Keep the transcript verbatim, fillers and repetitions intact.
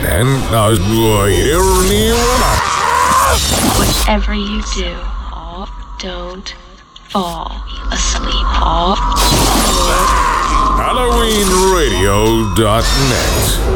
And uh, whatever you do, don't fall asleep. Halloween Radio dot net